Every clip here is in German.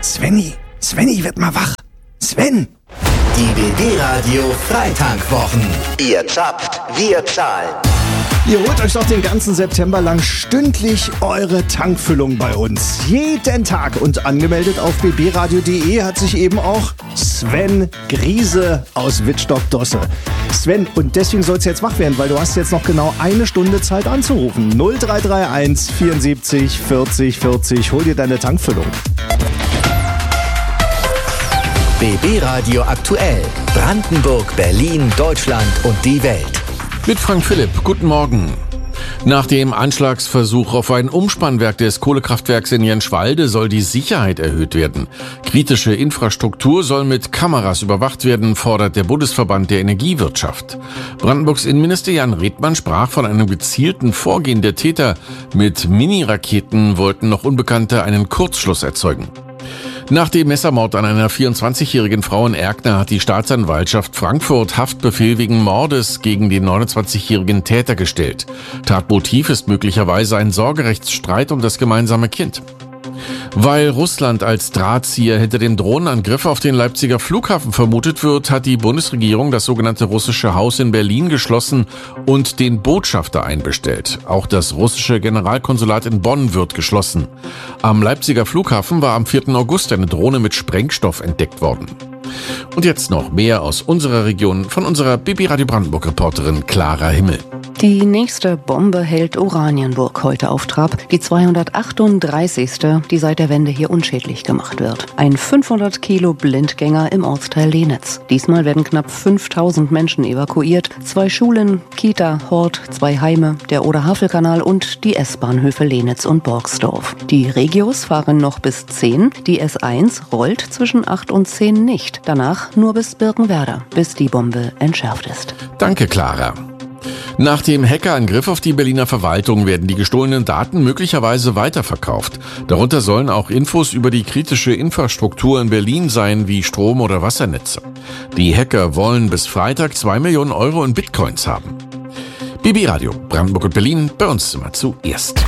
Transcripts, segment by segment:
Svenny, wird mal wach. Sven! Die BB-Radio Freitankwwochen. Ihr zappt, wir zahlen. Ihr holt euch doch den ganzen September lang stündlich eure Tankfüllung bei uns. Jeden Tag. Und angemeldet auf bbradio.de hat sich eben auch Sven Griese aus Wittstock-Dosse. Sven, und deswegen sollst du jetzt wach werden, weil du hast jetzt noch genau eine Stunde Zeit anzurufen. 0331 74 40 40. Hol dir deine Tankfüllung. BB-Radio aktuell. Brandenburg, Berlin, Deutschland und die Welt. Mit Frank Philipp, guten Morgen. Nach dem Anschlagsversuch auf ein Umspannwerk des Kohlekraftwerks in Jenschwalde soll die Sicherheit erhöht werden. Kritische Infrastruktur soll mit Kameras überwacht werden, fordert der Bundesverband der Energiewirtschaft. Brandenburgs Innenminister Jan Redmann sprach von einem gezielten Vorgehen der Täter. Mit Mini-Raketen wollten noch Unbekannte einen Kurzschluss erzeugen. Nach dem Messermord an einer 24-jährigen Frau in Erkner hat die Staatsanwaltschaft Frankfurt Haftbefehl wegen Mordes gegen den 29-jährigen Täter gestellt. Tatmotiv ist möglicherweise ein Sorgerechtsstreit um das gemeinsame Kind. Weil Russland als Drahtzieher hinter dem Drohnenangriff auf den Leipziger Flughafen vermutet wird, hat die Bundesregierung das sogenannte russische Haus in Berlin geschlossen und den Botschafter einbestellt. Auch das russische Generalkonsulat in Bonn wird geschlossen. Am Leipziger Flughafen war am 4. August eine Drohne mit Sprengstoff entdeckt worden. Und jetzt noch mehr aus unserer Region von unserer BB-Radio Brandenburg-Reporterin Clara Himmel. Die nächste Bombe hält Oranienburg heute auf Trab. Die 238. die seit der Wende hier unschädlich gemacht wird. Ein 500 Kilo Blindgänger im Ortsteil Lenitz. Diesmal werden knapp 5000 Menschen evakuiert. 2 Schulen, Kita, Hort, 2 Heime, der Oder-Havel-Kanal und die S-Bahnhöfe Lenitz und Borgsdorf. Die Regios fahren noch bis 10. Die S1 rollt zwischen 8 und 10 nicht. Danach nur bis Birkenwerder, bis die Bombe entschärft ist. Danke, Clara. Nach dem Hackerangriff auf die Berliner Verwaltung werden die gestohlenen Daten möglicherweise weiterverkauft. Darunter sollen auch Infos über die kritische Infrastruktur in Berlin sein, wie Strom- oder Wassernetze. Die Hacker wollen bis Freitag 2 Millionen Euro in Bitcoins haben. BB-Radio, Brandenburg und Berlin, bei uns immer zuerst.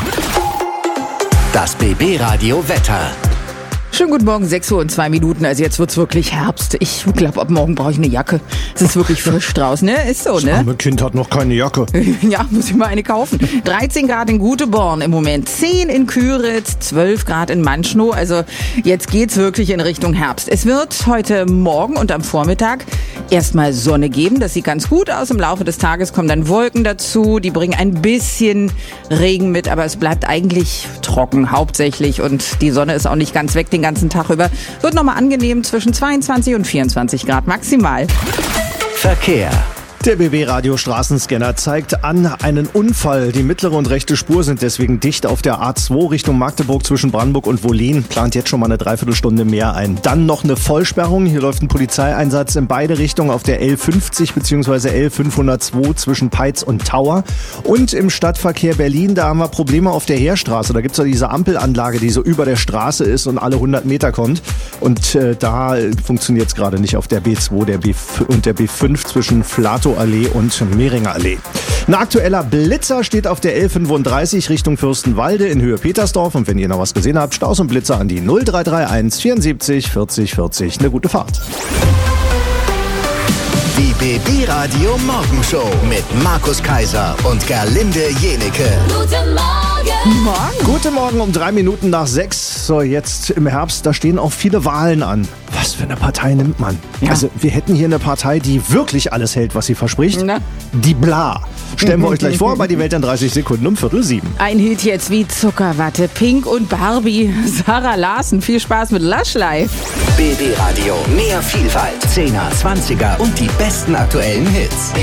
Das BB-Radio Wetter. Schönen guten Morgen, 6 Uhr und 2 Minuten. Also jetzt wird's wirklich Herbst. Ich glaube, ab morgen brauche ich eine Jacke. Es ist wirklich frisch draußen, ne? Ist so, ne? Das arme Kind hat noch keine Jacke. Ja, muss ich mal eine kaufen. 13 Grad in Guteborn im Moment, 10 in Küritz, 12 Grad in Manschnow. Also jetzt geht's wirklich in Richtung Herbst. Es wird heute Morgen und am Vormittag erstmal Sonne geben. Das sieht ganz gut aus. Im Laufe des Tages kommen dann Wolken dazu. Die bringen ein bisschen Regen mit, aber es bleibt eigentlich trocken hauptsächlich. Und die Sonne ist auch nicht ganz weg den ganzen Tag über. Wird nochmal angenehm zwischen 22 und 24 Grad maximal. Verkehr. Der BB-Radio-Straßenscanner zeigt an einen Unfall. Die mittlere und rechte Spur sind deswegen dicht auf der A2 Richtung Magdeburg zwischen Brandenburg und Wollin. Plant jetzt schon mal eine Dreiviertelstunde mehr ein. Dann noch eine Vollsperrung. Hier läuft ein Polizeieinsatz in beide Richtungen auf der L50 bzw. L502 zwischen Peitz und Tauer. Und im Stadtverkehr Berlin, da haben wir Probleme auf der Heerstraße. Da gibt es ja diese Ampelanlage, die so über der Straße ist und alle 100 Meter kommt. Und da funktioniert es gerade nicht auf der B2 und der B5 zwischen Flato Allee und Mehringer Allee. Ein aktueller Blitzer steht auf der L35 Richtung Fürstenwalde in Höhe Petersdorf. Und wenn ihr noch was gesehen habt, Staus und Blitzer an die 0331 74 40 40. Eine gute Fahrt. Die BB-Radio Morgenshow mit Markus Kaiser und Gerlinde Jenike. Guten Morgen! Guten Morgen um 3 Minuten nach 6. So, jetzt im Herbst, da stehen auch viele Wahlen an. Was für eine Partei nimmt man? Ja. Also, wir hätten hier eine Partei, die wirklich alles hält, was sie verspricht. Na? Die Bla. Stellen wir euch gleich vor bei Die Welt in 30 Sekunden um 6:45. Ein Hit jetzt wie Zuckerwatte, Pink und Barbie, Sarah Larsen. Viel Spaß mit Lush Life. BB-Radio, mehr Vielfalt, 10er, 20er und die besten aktuellen Hits.